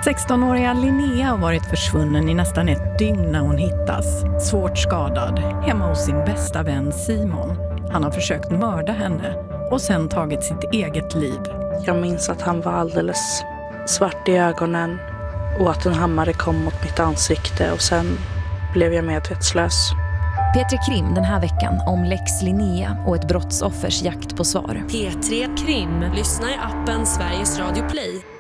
16-åriga Linnea har varit försvunnen i nästan ett dygn när hon hittas. Svårt skadad, hemma hos sin bästa vän Simon. Han har försökt mörda henne och sen tagit sitt eget liv. Jag minns att han var alldeles svart i ögonen och att en hammare kom mot mitt ansikte och sen blev jag medvetslös. P3 Krim den här veckan om Lex Linnea och ett brottsoffers jakt på svar. P3 Krim, lyssna i appen Sveriges Radio Play.